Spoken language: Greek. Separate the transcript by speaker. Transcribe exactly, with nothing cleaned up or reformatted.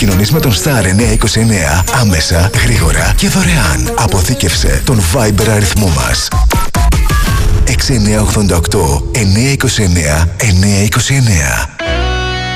Speaker 1: επικοινωνείς με τον Star εννιακόσια είκοσι εννέα άμεσα, γρήγορα και δωρεάν. Αποθήκευσε τον Viber αριθμό μας. έξι εννιά οκτώ οκτώ εννιακόσια είκοσι εννέα εννιακόσια είκοσι εννέα.